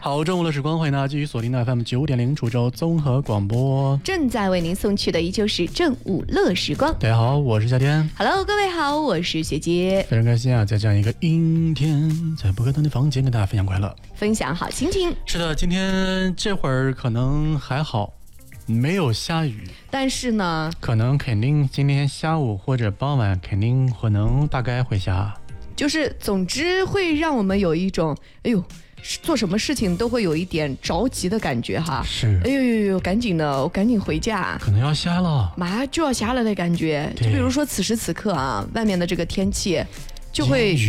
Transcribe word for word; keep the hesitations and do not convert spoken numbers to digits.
好，中午的时光，欢迎大家继续锁定的 F M 九点零滁州综合广播， 正在为您送去的依旧是正午乐时光。 大家好，我是夏天。 Hello， 各位好，我是学姐。 非常开心啊，在这样一个阴天，在不可能的房间跟大家分享快乐， 分享好心情。 是的，今天这会儿可能还好，没有下雨， 但是呢， 可能肯定今天下午或者傍晚肯定可能大概会下， 就是总之会让我们有一种哎呦。做什么事情都会有一点着急的感觉哈， 是， 哎呦呦呦，赶紧的，我赶紧回家， 可能要下了， 马上就要下了的感觉。就比如说此时此刻啊，外面的这个天气就会